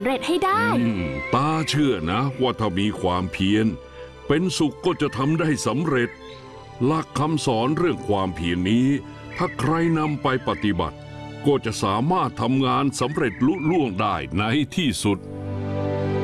เร็จให้ได้ตาเชื่อนะว่าถ้ามีความเพียรเป็นสุขก็จะทำได้สำเร็จหลักคำสอนเรื่องความเพียรนี้ถ้าใครนำไปปฏิบัติก็จะสามารถทำงานสำเร็จลุล่วงได้ในที่สุด